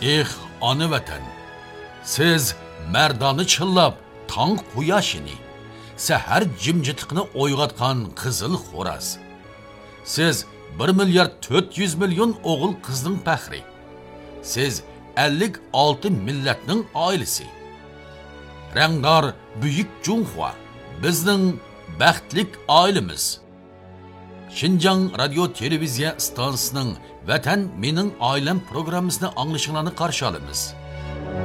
Ana vatan, siz merdani chillab, tong quyoshini, sahar jimjitliqni o'yg'otgan qizil xo'raz. Siz 1,400,000,000 o'g'il qizning faxri. Siz 56 millatning oilasi. Rangdor buyuk Junxua bizning baxtlik oilamiz. Xinjiang radio televiziya stansiyasining Vatan mening oilam programmasini anglashinglarni qarshi olamiz.